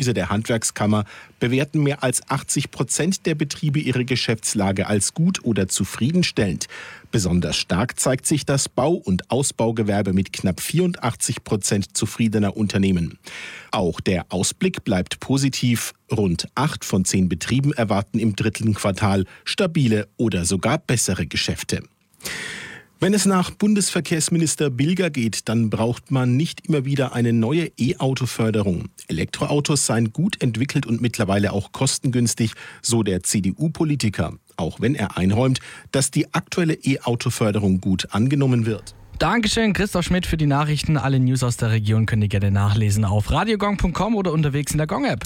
Expertise der Handwerkskammer bewerten mehr als 80% der Betriebe ihre Geschäftslage als gut oder zufriedenstellend. Besonders stark zeigt sich das Bau- und Ausbaugewerbe mit knapp 84% zufriedener Unternehmen. Auch der Ausblick bleibt positiv. Rund 8 von 10 Betrieben erwarten im dritten Quartal stabile oder sogar bessere Geschäfte. Wenn es nach Bundesverkehrsminister Bilger geht, dann braucht man nicht immer wieder eine neue E-Auto-Förderung. Elektroautos seien gut entwickelt und mittlerweile auch kostengünstig, so der CDU-Politiker. Auch wenn er einräumt, dass die aktuelle E-Auto-Förderung gut angenommen wird. Dankeschön, Christoph Schmidt für die Nachrichten. Alle News aus der Region könnt ihr gerne nachlesen auf radiogong.com oder unterwegs in der Gong-App.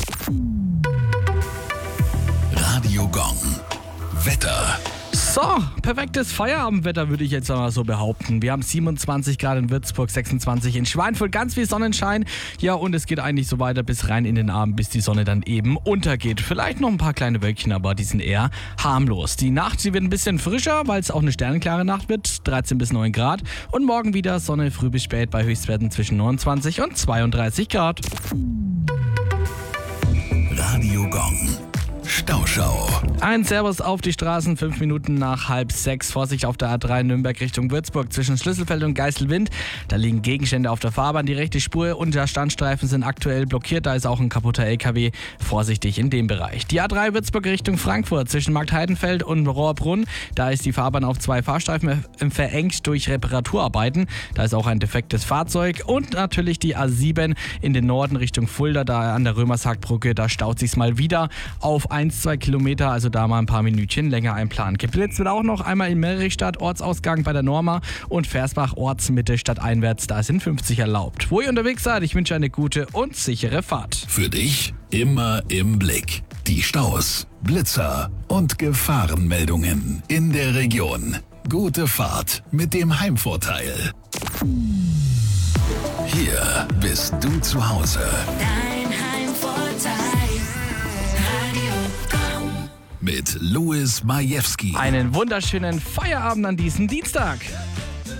Radio Gong. Wetter. So, perfektes Feierabendwetter würde ich jetzt mal so behaupten. Wir haben 27 Grad in Würzburg, 26 in Schweinfurt, ganz viel Sonnenschein. Ja, und es geht eigentlich so weiter bis rein in den Abend, bis die Sonne dann eben untergeht. Vielleicht noch ein paar kleine Wölkchen, aber die sind eher harmlos. Die Nacht, sie wird ein bisschen frischer, weil es auch eine sternenklare Nacht wird, 13 bis 9 Grad. Und morgen wieder Sonne früh bis spät bei Höchstwerten zwischen 29 und 32 Grad. Radio Gong. Stauschau. Ein Servus auf die Straßen, 5 Minuten nach 5:30. Vorsicht auf der A3 Nürnberg Richtung Würzburg zwischen Schlüsselfeld und Geiselwind. Da liegen Gegenstände auf der Fahrbahn. Die rechte Spur und der Standstreifen sind aktuell blockiert. Da ist auch ein kaputter LKW. Vorsichtig in dem Bereich. Die A3 Würzburg Richtung Frankfurt zwischen Marktheidenfeld und Rohrbrunn. Da ist die Fahrbahn auf 2 Fahrstreifen verengt durch Reparaturarbeiten. Da ist auch ein defektes Fahrzeug. Und natürlich die A7 in den Norden Richtung Fulda. Da an der Römershaagbrücke. Da staut sich's mal wieder auf 1-2 Kilometer, also da mal ein paar Minütchen länger einplanen. Geblitzt wird auch noch einmal in Merichstadt, Ortsausgang bei der Norma und Versbach, Ortsmitte, stadteinwärts, da sind 50 erlaubt. Wo ihr unterwegs seid, ich wünsche eine gute und sichere Fahrt. Für dich immer im Blick. Die Staus, Blitzer und Gefahrenmeldungen in der Region. Gute Fahrt mit dem Heimvorteil. Hier bist du zu Hause. Dein Heimvorteil. Mit Louis Majewski. Einen wunderschönen Feierabend an diesem Dienstag.